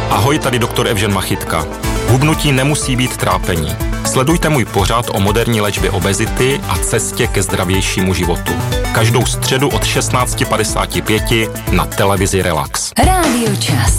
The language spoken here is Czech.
Ahoj, tady doktor Evžen Machytka. Hubnutí nemusí být trápení. Sledujte můj pořad o moderní léčbě obezity a cestě ke zdravějšímu životu. Každou středu od 16:55 na televizi Relax. Rádio Čas.